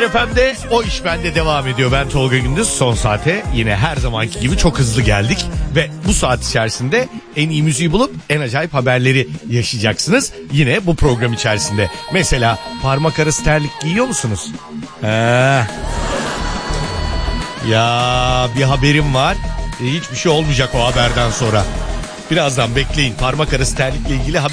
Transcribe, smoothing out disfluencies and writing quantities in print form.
Süper FM'de O İş Bende devam ediyor. Ben Tolga Gündüz. Son saate yine her zamanki gibi çok hızlı geldik. Ve bu saat içerisinde en iyi müziği bulup en acayip haberleri yaşayacaksınız. Yine bu program içerisinde. Mesela parmak arası terlik giyiyor musunuz? Ya bir haberim var. Hiçbir şey olmayacak o haberden sonra. Birazdan bekleyin. Parmak arası terlikle ilgili haber